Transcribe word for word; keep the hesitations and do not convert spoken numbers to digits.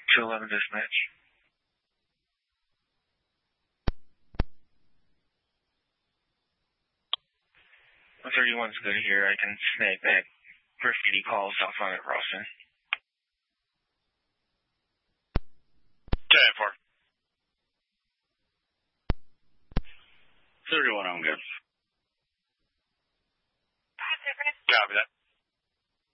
two eleven dispatch. one thirty-one's good here. I can snag back graffiti calls off on it, Ralston. ten four. thirty-one, I'm good.